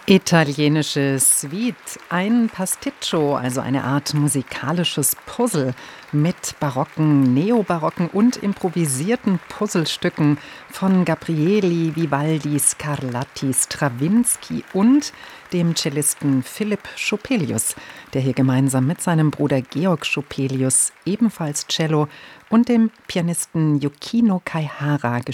Italienische Suite, ein Pasticcio, also eine Art musikalisches Puzzle mit barocken, neobarocken und improvisierten Puzzlestücken von Gabrieli, Vivaldi, Scarlatti, Strawinsky und dem Cellisten Philipp Chopelius, der hier gemeinsam mit seinem Bruder Georg Chopelius, ebenfalls Cello, und dem Pianisten Yukino Kaihara